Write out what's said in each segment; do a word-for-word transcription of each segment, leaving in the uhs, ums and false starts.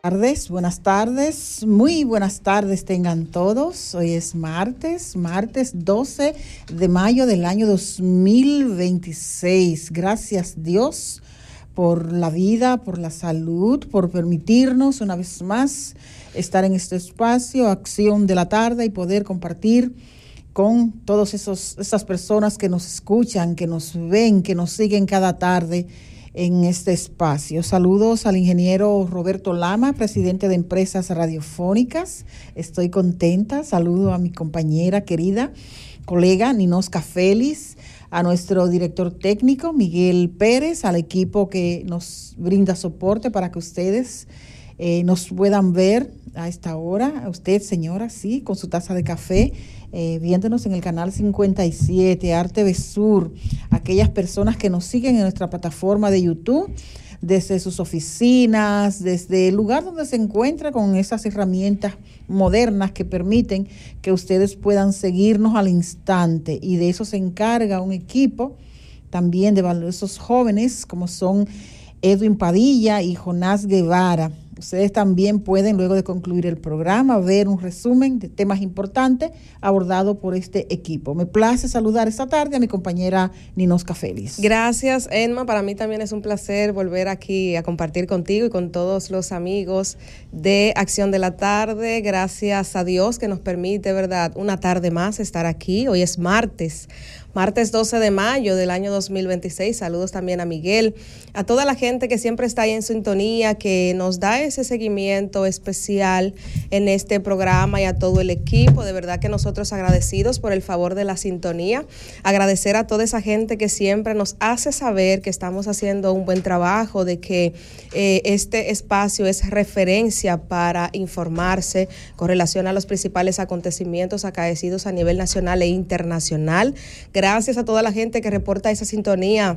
Tardes, buenas tardes, muy buenas tardes tengan todos. Hoy es martes, martes doce de mayo del año dos mil veintiséis. Gracias Dios por la vida, por la salud, por permitirnos una vez más estar en este espacio, Acción de la Tarde, y poder compartir con todas esas personas que nos escuchan, que nos ven, que nos siguen cada tarde en este espacio. Saludos al ingeniero Roberto Lama, presidente de Empresas Radiofónicas. Estoy contenta. Saludo a mi compañera querida, colega Ninosca Félix, a nuestro director técnico Miguel Pérez, al equipo que nos brinda soporte para que ustedes eh, nos puedan ver a esta hora. A usted, señora, sí, con su taza de café, Eh, viéndonos en el canal cincuenta y siete, Arte Sur, aquellas personas que nos siguen en nuestra plataforma de YouTube, desde sus oficinas, desde el lugar donde se encuentra, con esas herramientas modernas que permiten que ustedes puedan seguirnos al instante, y de eso se encarga un equipo también de valiosos jóvenes como son Edwin Padilla y Jonás Guevara. Ustedes también pueden, luego de concluir el programa, ver un resumen de temas importantes abordados por este equipo. Me place saludar esta tarde a mi compañera Ninosca Félix. Gracias, Emma. Para mí también es un placer volver aquí a compartir contigo y con todos los amigos de Acción de la Tarde. Gracias a Dios que nos permite, ¿verdad?, una tarde más estar aquí. Hoy es martes. Martes doce de mayo del año dos mil veintiséis. Saludos también a Miguel, a toda la gente que siempre está ahí en sintonía, que nos da ese seguimiento especial en este programa, y a todo el equipo. De verdad que nosotros agradecidos por el favor de la sintonía. Agradecer a toda esa gente que siempre nos hace saber que estamos haciendo un buen trabajo, de que eh, este espacio es referencia para informarse con relación a los principales acontecimientos acaecidos a nivel nacional e internacional. Gracias a toda la gente que reporta esa sintonía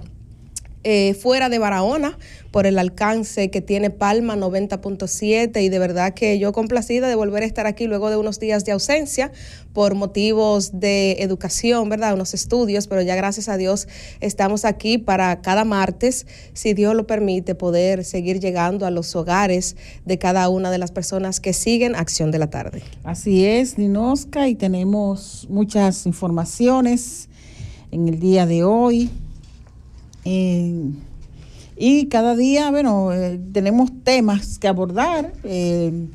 eh, fuera de Barahona, por el alcance que tiene Palma noventa punto siete, y de verdad que yo complacida de volver a estar aquí luego de unos días de ausencia por motivos de educación, ¿verdad?, unos estudios, pero ya gracias a Dios estamos aquí para cada martes, si Dios lo permite, poder seguir llegando a los hogares de cada una de las personas que siguen Acción de la Tarde. Así es, Ninosca, y tenemos muchas informaciones en el día de hoy. Eh, y cada día, bueno, eh, tenemos temas que abordar. Eh,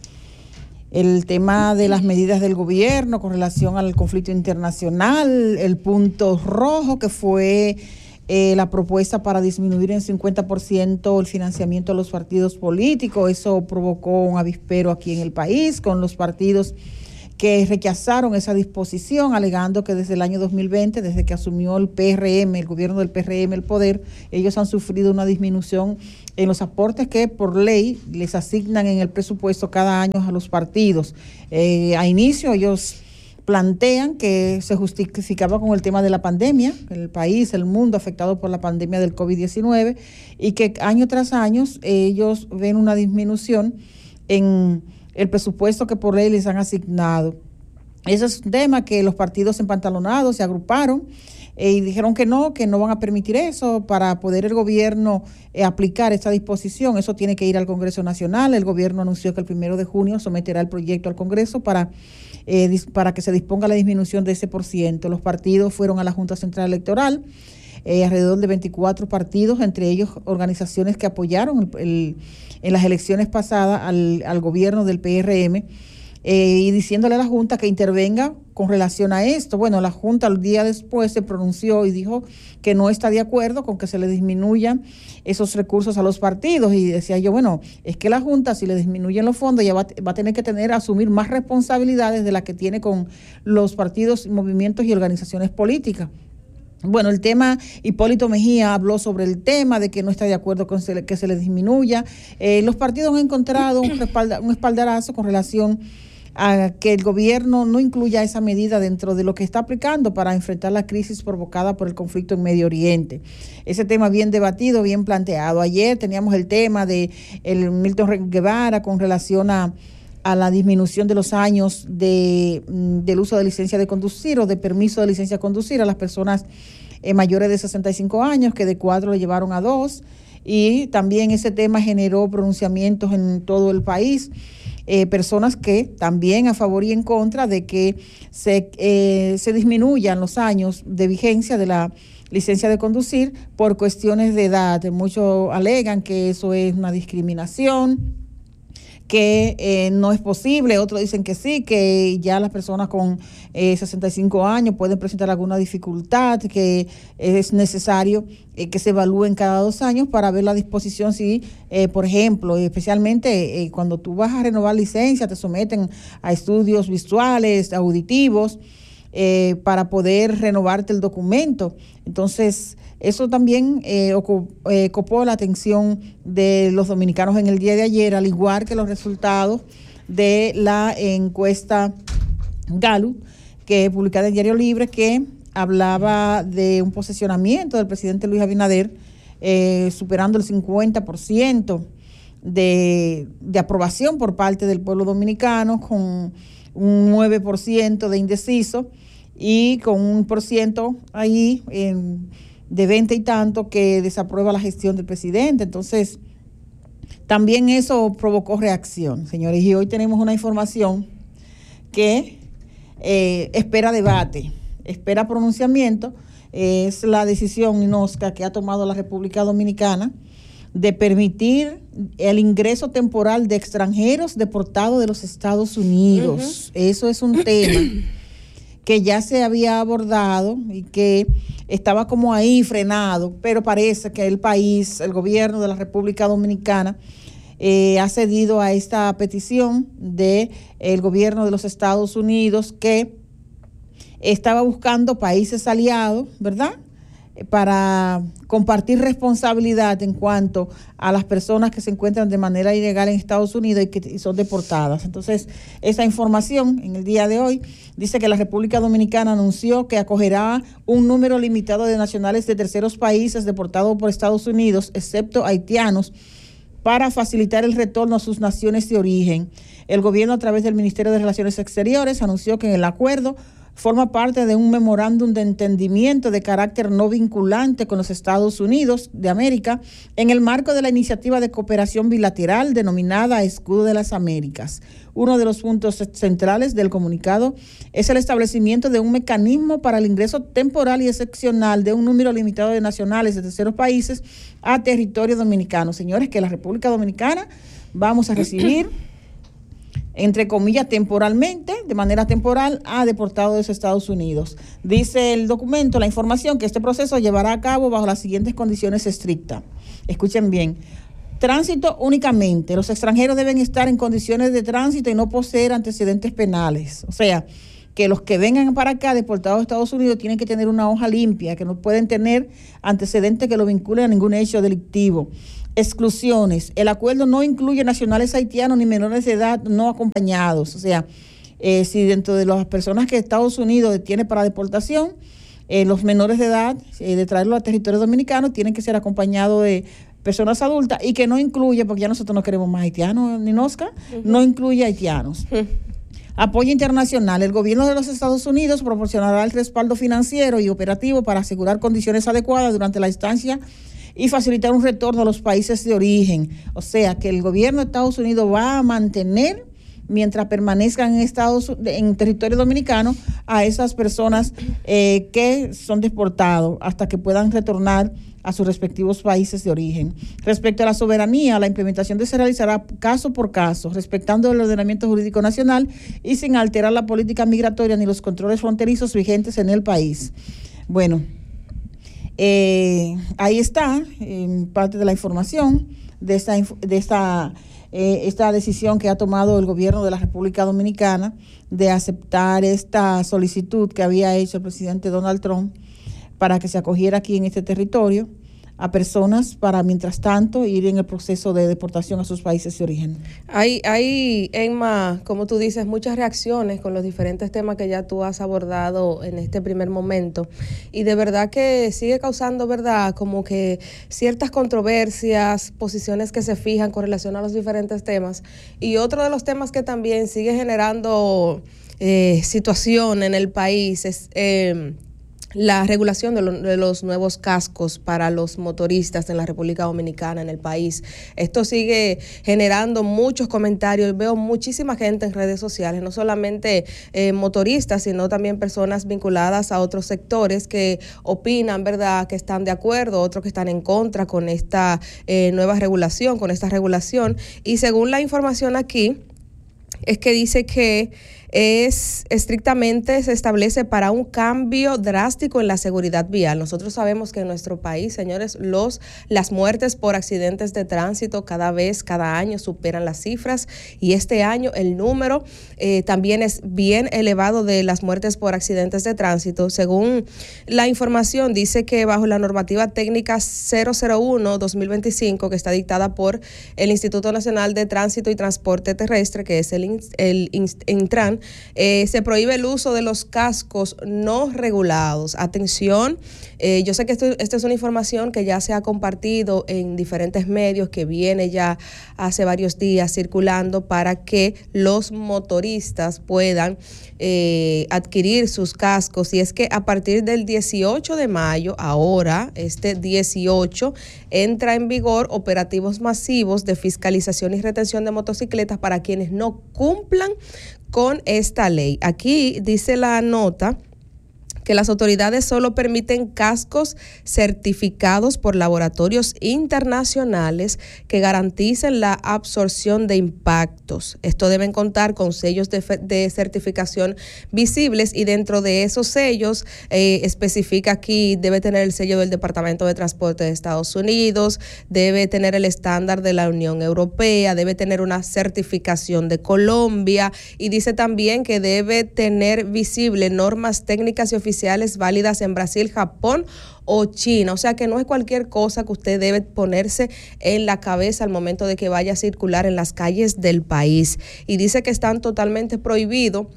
el tema de las medidas del gobierno con relación al conflicto internacional, el punto rojo que fue eh, la propuesta para disminuir en cincuenta por ciento el financiamiento a los partidos políticos. Eso provocó un avispero aquí en el país con los partidos que rechazaron esa disposición, alegando que desde el año dos mil veinte, desde que asumió el P R M, el gobierno del P R M, el poder, ellos han sufrido una disminución en los aportes que por ley les asignan en el presupuesto cada año a los partidos. Eh, a inicio ellos plantean que se justificaba con el tema de la pandemia, el país, el mundo afectado por la pandemia del COVID diecinueve, y que año tras año ellos ven una disminución en el presupuesto que por ley les han asignado. Ese es un tema que los partidos empantalonados se agruparon eh, y dijeron que no, que no van a permitir eso para poder el gobierno eh, aplicar esta disposición. Eso tiene que ir al Congreso Nacional. El gobierno anunció que el primero de junio someterá el proyecto al Congreso para, eh, dis- para que se disponga la disminución de ese por ciento. Los partidos fueron a la Junta Central Electoral, eh, alrededor de veinticuatro partidos, entre ellos organizaciones que apoyaron el, el en las elecciones pasadas al, al gobierno del P R M, eh, y diciéndole a la Junta que intervenga con relación a esto. Bueno, la Junta el día después se pronunció y dijo que no está de acuerdo con que se le disminuyan esos recursos a los partidos, y decía yo, bueno, es que la Junta, si le disminuyen los fondos, ya va, va a tener que tener asumir más responsabilidades de las que tiene con los partidos, movimientos y organizaciones políticas. Bueno, el tema, Hipólito Mejía habló sobre el tema de que no está de acuerdo con se le, que se le disminuya. Eh, los partidos han encontrado un, respalda, un espaldarazo con relación a que el gobierno no incluya esa medida dentro de lo que está aplicando para enfrentar la crisis provocada por el conflicto en Medio Oriente. Ese tema bien debatido, bien planteado. Ayer teníamos el tema de el Milton Guevara con relación a a la disminución de los años de, del uso de licencia de conducir o de permiso de licencia de conducir a las personas eh, mayores de sesenta y cinco años, que de cuatro le llevaron a dos, y también ese tema generó pronunciamientos en todo el país. Eh, personas que también a favor y en contra de que se, eh, se disminuyan los años de vigencia de la licencia de conducir por cuestiones de edad. Muchos alegan que eso es una discriminación, que eh, no es posible, otros dicen que sí, que ya las personas con eh, sesenta y cinco años pueden presentar alguna dificultad, que es necesario eh, que se evalúen cada dos años para ver la disposición, si, eh, por ejemplo, especialmente eh, cuando tú vas a renovar licencia, te someten a estudios visuales, auditivos, eh, para poder renovarte el documento. Entonces, eso también eh, ocupó, eh, copó la atención de los dominicanos en el día de ayer, al igual que los resultados de la encuesta Gallup, que es publicada en Diario Libre, que hablaba de un posicionamiento del presidente Luis Abinader, eh, superando el cincuenta por ciento de, de aprobación por parte del pueblo dominicano, con un nueve por ciento de indeciso y con un por ciento ahí en de veinte y tanto que desaprueba la gestión del presidente. Entonces, también eso provocó reacción, señores. Y hoy tenemos una información que eh, espera debate, espera pronunciamiento. Eh, es la decisión inosca que ha tomado la República Dominicana de permitir el ingreso temporal de extranjeros deportados de los Estados Unidos. Uh-huh. Eso es un tema que ya se había abordado y que estaba como ahí frenado, pero parece que el país, el gobierno de la República Dominicana, eh, ha cedido a esta petición del gobierno de los Estados Unidos, que estaba buscando países aliados, ¿verdad?, para compartir responsabilidad en cuanto a las personas que se encuentran de manera ilegal en Estados Unidos y que son deportadas. Entonces, esa información en el día de hoy dice que la República Dominicana anunció que acogerá un número limitado de nacionales de terceros países deportados por Estados Unidos, excepto haitianos, para facilitar el retorno a sus naciones de origen. El gobierno, a través del Ministerio de Relaciones Exteriores, anunció que en el acuerdo forma parte de un memorándum de entendimiento de carácter no vinculante con los Estados Unidos de América en el marco de la iniciativa de cooperación bilateral denominada Escudo de las Américas. Uno de los puntos centrales del comunicado es el establecimiento de un mecanismo para el ingreso temporal y excepcional de un número limitado de nacionales de terceros países a territorio dominicano. Señores, que la República Dominicana vamos a recibir, entre comillas, temporalmente, de manera temporal, a deportados de los Estados Unidos. Dice el documento, la información, que este proceso llevará a cabo bajo las siguientes condiciones estrictas. Escuchen bien. Tránsito únicamente. Los extranjeros deben estar en condiciones de tránsito y no poseer antecedentes penales. O sea, que los que vengan para acá deportados a Estados Unidos tienen que tener una hoja limpia, que no pueden tener antecedentes que lo vinculen a ningún hecho delictivo. Exclusiones. El acuerdo no incluye nacionales haitianos ni menores de edad no acompañados. O sea, eh, si dentro de las personas que Estados Unidos tiene para deportación, eh, los menores de edad, eh, de traerlos al territorio dominicano, tienen que ser acompañados de personas adultas, y que no incluye, porque ya nosotros no queremos más haitianos, ni nosca, uh-huh. no incluye haitianos. Uh-huh. Apoyo internacional. El gobierno de los Estados Unidos proporcionará el respaldo financiero y operativo para asegurar condiciones adecuadas durante la estancia y facilitar un retorno a los países de origen. O sea, que el gobierno de Estados Unidos va a mantener, mientras permanezcan en Estados en territorio dominicano, a esas personas eh, que son deportados hasta que puedan retornar a sus respectivos países de origen. Respecto a la soberanía, la implementación de se realizará caso por caso, respetando el ordenamiento jurídico nacional y sin alterar la política migratoria ni los controles fronterizos vigentes en el país. Bueno, eh, ahí está eh, parte de la información de esta, de esta, eh, esta decisión que ha tomado el gobierno de la República Dominicana de aceptar esta solicitud que había hecho el presidente Donald Trump para que se acogiera aquí en este territorio a personas para, mientras tanto, ir en el proceso de deportación a sus países de origen. Hay, hay, Emma, como tú dices, muchas reacciones con los diferentes temas que ya tú has abordado en este primer momento, y de verdad que sigue causando, ¿verdad?, como que ciertas controversias, posiciones que se fijan con relación a los diferentes temas, y otro de los temas que también sigue generando eh, situación en el país es... Eh, la regulación de, lo, de los nuevos cascos para los motoristas en la República Dominicana, en el país. Esto sigue generando muchos comentarios. Veo muchísima gente en redes sociales, no solamente eh, motoristas, sino también personas vinculadas a otros sectores que opinan, ¿verdad?, que están de acuerdo, otros que están en contra con esta eh, nueva regulación, con esta regulación. Y según la información aquí, es que dice que es estrictamente se establece para un cambio drástico en la seguridad vial. Nosotros sabemos que en nuestro país, señores, los las muertes por accidentes de tránsito cada vez, cada año superan las cifras, y este año el número eh, también es bien elevado de las muertes por accidentes de tránsito. Según la información, dice que bajo la normativa técnica cero cero uno dos mil veinticinco, que está dictada por el Instituto Nacional de Tránsito y Transporte Terrestre, que es el, el Intran, Eh, se prohíbe el uso de los cascos no regulados. Atención, eh, yo sé que esto, esta es una información que ya se ha compartido en diferentes medios, que viene ya hace varios días circulando para que los motoristas puedan eh, adquirir sus cascos. Y es que a partir del dieciocho de mayo, ahora, este dieciocho, entra en vigor operativos masivos de fiscalización y retención de motocicletas para quienes no cumplan con esta ley. Aquí dice la nota que las autoridades solo permiten cascos certificados por laboratorios internacionales que garanticen la absorción de impactos. Esto deben contar con sellos de, de certificación visibles, y dentro de esos sellos eh, especifica aquí, debe tener el sello del Departamento de Transporte de Estados Unidos, debe tener el estándar de la Unión Europea, debe tener una certificación de Colombia, y dice también que debe tener visible normas técnicas y oficiales válidas en Brasil, Japón o China. O sea que no es cualquier cosa que usted debe ponerse en la cabeza al momento de que vaya a circular en las calles del país. Y dice que están totalmente prohibido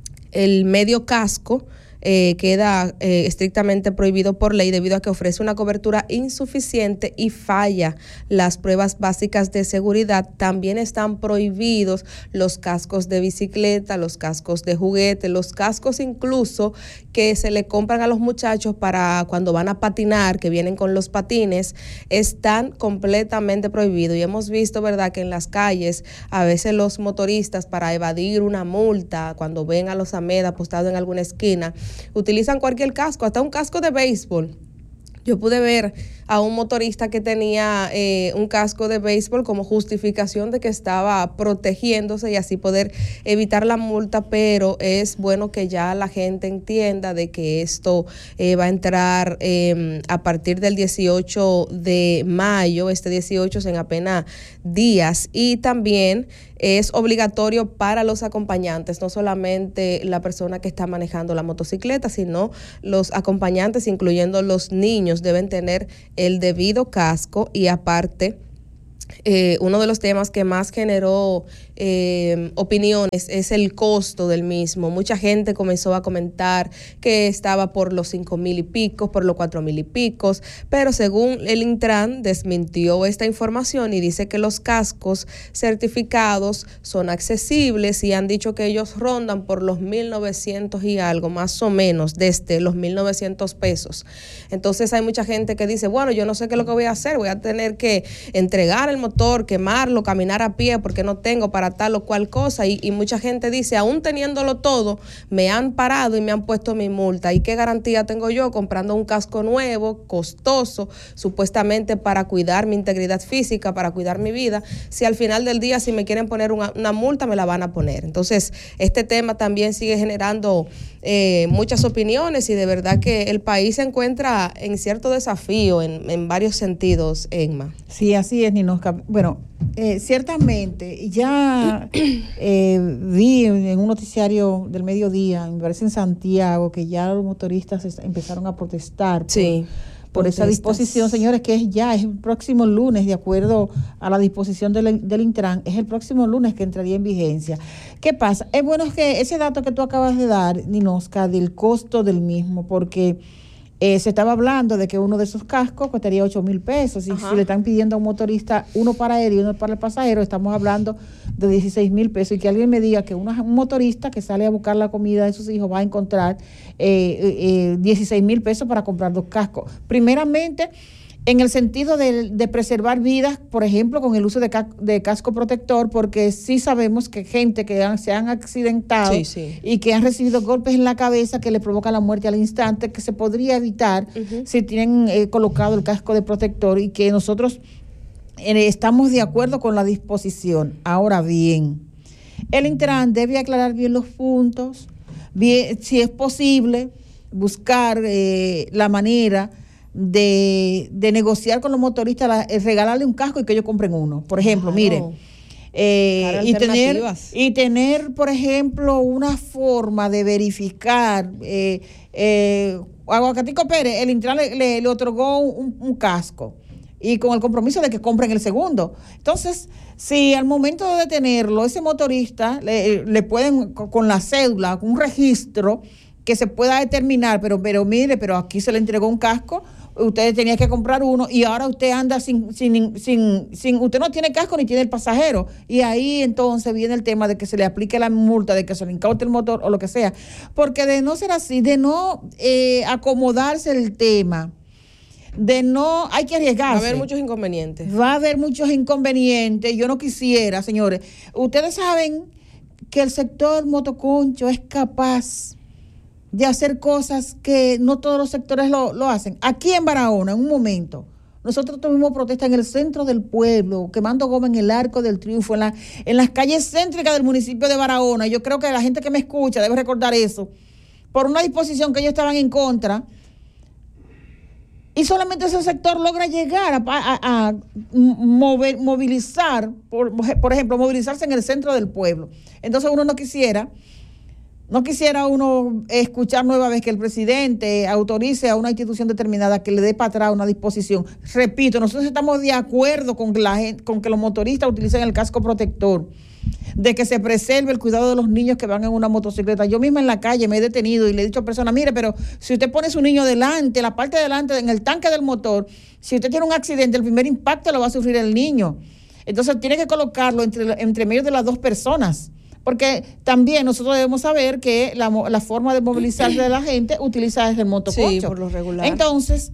el medio casco. Eh, queda eh, estrictamente prohibido por ley debido a que ofrece una cobertura insuficiente y falla las pruebas básicas de seguridad. También están prohibidos los cascos de bicicleta, los cascos de juguete, los cascos incluso que se le compran a los muchachos para cuando van a patinar, que vienen con los patines, están completamente prohibidos. Y hemos visto, ¿verdad?, que en las calles a veces los motoristas, para evadir una multa, cuando ven a los AMED apostados en alguna esquina, utilizan cualquier casco, hasta un casco de béisbol. Yo pude ver a un motorista que tenía eh, un casco de béisbol como justificación de que estaba protegiéndose y así poder evitar la multa, pero es bueno que ya la gente entienda de que esto eh, va a entrar eh, a partir del dieciocho de mayo, este dieciocho es en apenas días, y también es obligatorio para los acompañantes, no solamente la persona que está manejando la motocicleta, sino los acompañantes, incluyendo los niños, deben tener el debido casco. Y aparte, eh, uno de los temas que más generó eh, opiniones es el costo del mismo. Mucha gente comenzó a comentar que estaba por los cinco mil y pico, por los cuatro mil y picos, pero según el Intran desmintió esta información y dice que los cascos certificados son accesibles, y han dicho que ellos rondan por los mil novecientos y algo, más o menos, desde los mil novecientos pesos. Entonces hay mucha gente que dice, bueno, yo no sé qué es lo que voy a hacer, voy a tener que entregar el motor, quemarlo, caminar a pie porque no tengo para tal o cual cosa, y, y mucha gente dice, aún teniéndolo todo, me han parado y me han puesto mi multa. ¿Y qué garantía tengo yo comprando un casco nuevo, costoso, supuestamente para cuidar mi integridad física, para cuidar mi vida, si al final del día, si me quieren poner una, una multa, me la van a poner? Entonces, este tema también sigue generando eh, muchas opiniones, y de verdad que el país se encuentra en cierto desafío en, en varios sentidos, Emma. Sí, así es, Ninosca. Bueno, eh, ciertamente, ya eh, vi en un noticiario del mediodía, me parece en Santiago, que ya los motoristas empezaron a protestar por, sí, por esa disposición, señores, que es ya, es el próximo lunes, de acuerdo a la disposición del, del Intran, es el próximo lunes que entraría en vigencia. ¿Qué pasa? Es bueno que ese dato que tú acabas de dar, Ninosca, del costo del mismo, porque Eh, se estaba hablando de que uno de esos cascos costaría ocho mil pesos. Y Ajá. si le están pidiendo a un motorista uno para él y uno para el pasajero, estamos hablando de dieciséis mil pesos. Y que alguien me diga que una, un motorista que sale a buscar la comida de sus hijos va a encontrar eh, eh, dieciséis mil pesos para comprar dos cascos. Primeramente, en el sentido de, de preservar vidas, por ejemplo, con el uso de, ca- de casco protector, porque sí sabemos que gente que han- se han accidentado Sí, sí. y que han recibido golpes en la cabeza que le provocan la muerte al instante, que se podría evitar Ujú. si tienen eh, colocado el casco de protector, y que nosotros eh, estamos de acuerdo con la disposición. Ahora bien, el Intran debe aclarar bien los puntos, bien, si es posible, buscar eh, la manera de, de negociar con los motoristas, la, eh, regalarle un casco y que ellos compren uno. Por ejemplo, Claro. miren, eh, Claro, y tener alternativas. y tener, por ejemplo, una forma de verificar. Eh, eh, Aguacatico Pérez, el Intran le, le, le otorgó un, un casco, y con el compromiso de que compren el segundo. Entonces, si al momento de detenerlo, ese motorista le, le pueden, con la cédula, con un registro que se pueda determinar, pero, pero mire, pero aquí se le entregó un casco, usted tenía que comprar uno y ahora usted anda sin, sin, sin, sin, usted no tiene casco ni tiene el pasajero. Y ahí entonces viene el tema de que se le aplique la multa, de que se le incaute el motor o lo que sea. Porque de no ser así, de no eh, acomodarse el tema, de no, hay que arriesgarse. Va a haber muchos inconvenientes. Va a haber muchos inconvenientes. Yo no quisiera, señores. Ustedes saben que el sector motoconcho es capaz de hacer cosas que no todos los sectores lo, lo hacen. Aquí en Barahona, en un momento, nosotros tuvimos protesta en el centro del pueblo, quemando goma en el Arco del Triunfo, en, la, en las calles céntricas del municipio de Barahona. Yo creo que la gente que me escucha debe recordar eso, por una disposición que ellos estaban en contra. Y solamente ese sector logra llegar a, a, a mover, movilizar, por, por ejemplo, movilizarse en el centro del pueblo. Entonces uno no quisiera, no quisiera uno escuchar nueva vez que el presidente autorice a una institución determinada que le dé para atrás una disposición. Repito, nosotros estamos de acuerdo con, la, con que los motoristas utilicen el casco protector, de que se preserve el cuidado de los niños que van en una motocicleta. Yo misma en la calle me he detenido y le he dicho a personas, mire, pero si usted pone su niño delante, la parte de delante, en el tanque del motor, si usted tiene un accidente, el primer impacto lo va a sufrir el niño. Entonces tiene que colocarlo entre, entre medio de las dos personas. Porque también nosotros debemos saber que la, la forma de movilizarse de la gente utiliza el motoconcho. Sí, por lo regular. Entonces,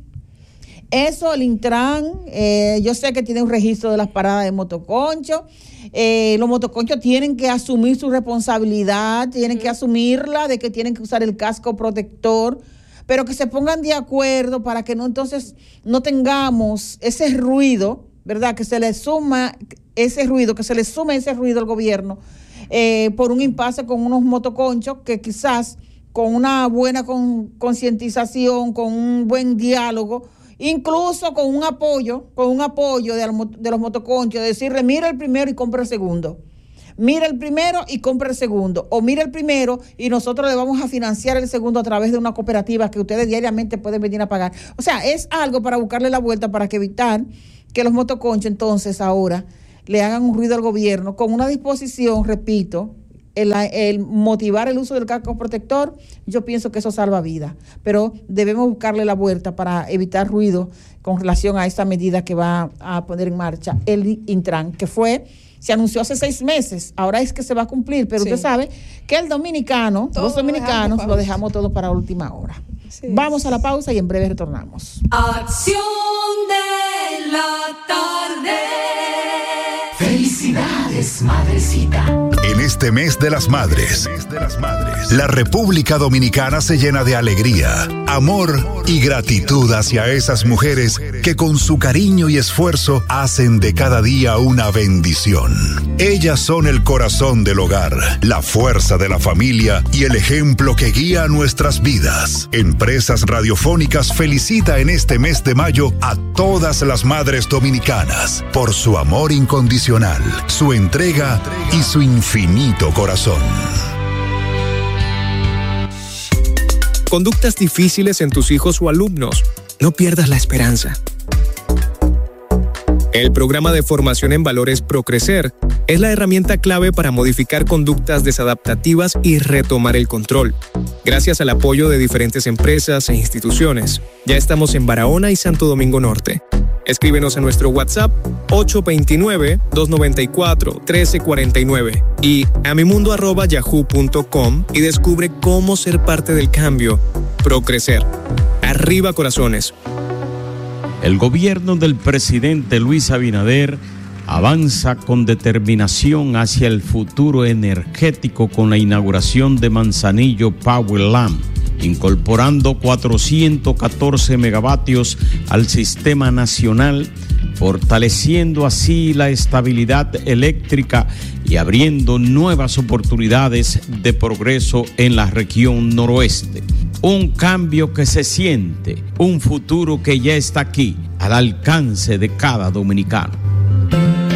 eso, el Intran, eh, yo sé que tiene un registro de las paradas de motoconcho. Eh, los motoconchos tienen que asumir su responsabilidad, tienen uh-huh. que asumirla de que tienen que usar el casco protector, pero que se pongan de acuerdo para que no entonces no tengamos ese ruido, ¿verdad? Que se le suma ese ruido, que se le sume ese ruido al gobierno eh, por un impasse con unos motoconchos que quizás con una buena con, concientización, con un buen diálogo, incluso con un apoyo, con un apoyo de, de los motoconchos, de decirle, mira el primero y compra el segundo. Mira el primero y compra el segundo. O mira el primero y nosotros le vamos a financiar el segundo a través de una cooperativa que ustedes diariamente pueden venir a pagar. O sea, es algo para buscarle la vuelta, para que evitar que los motoconchos entonces ahora le hagan un ruido al gobierno con una disposición, repito, El, el motivar el uso del casco protector. Yo pienso que eso salva vidas, pero debemos buscarle la vuelta para evitar ruido con relación a esta medida que va a poner en marcha el Intran, que fue, se anunció hace seis meses, ahora es que se va a cumplir, pero sí. Usted sabe que el dominicano, todo los dominicanos, lo dejamos, lo dejamos todo para última hora. Sí. Vamos a la pausa y en breve retornamos. Acción de la tarde. Felicidades, madrecita. En este mes de las madres, la República Dominicana se llena de alegría, amor y gratitud hacia esas mujeres que con su cariño y esfuerzo hacen de cada día una bendición. Ellas son el corazón del hogar, la fuerza de la familia y el ejemplo que guía nuestras vidas. Empresas Radiofónicas felicita en este mes de mayo a todas las madres dominicanas por su amor incondicional, su entrega y su infinito corazón. Conductas difíciles en tus hijos o alumnos. No pierdas la esperanza. El programa de formación en valores ProCrecer es la herramienta clave para modificar conductas desadaptativas y retomar el control. Gracias al apoyo de diferentes empresas e instituciones, ya estamos en Barahona y Santo Domingo Norte. Escríbenos a nuestro WhatsApp ocho dos nueve, dos nueve cuatro, uno tres cuatro nueve y a mimundo arroba yahoo punto com y descubre cómo ser parte del cambio. ProCrecer. Arriba corazones. El gobierno del presidente Luis Abinader avanza con determinación hacia el futuro energético con la inauguración de Manzanillo Powerland, incorporando cuatrocientos catorce megavatios al sistema nacional, fortaleciendo así la estabilidad eléctrica y abriendo nuevas oportunidades de progreso en la región noroeste. Un cambio que se siente, un futuro que ya está aquí, al alcance de cada dominicano.